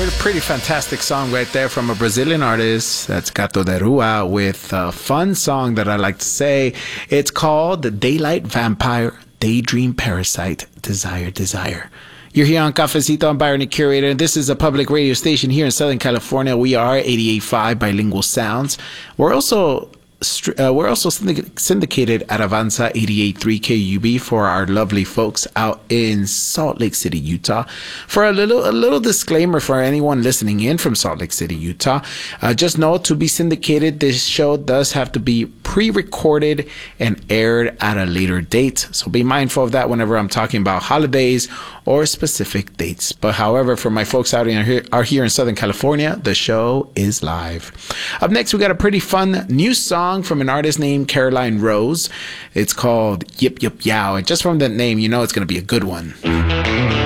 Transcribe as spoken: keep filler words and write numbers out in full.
Pretty fantastic song right there from a Brazilian artist. That's Gato de Rua with a fun song that I like to say. It's called Daylight Vampire, Daydream Parasite, Desire, Desire. You're here on Cafecito. I'm Byron, the curator, and this is a public radio station here in Southern California. We are eighty-eight point five Bilingual Sounds. We're also Uh, we're also syndicated at Avanza eighty-eight point three K U B for our lovely folks out in Salt Lake City, Utah. For a little a little disclaimer for anyone listening in from Salt Lake City, Utah, uh, just know to be syndicated, this show does have to be pre-recorded and aired at a later date. So be mindful of that whenever I'm talking about holidays or specific dates. But however, for my folks out in here, are here in Southern California, the show is live. Up next, we got a pretty fun new song from an artist named Caroline Rose. It's called Yip Yip Yow. And just from that name, you know it's going to be a good one.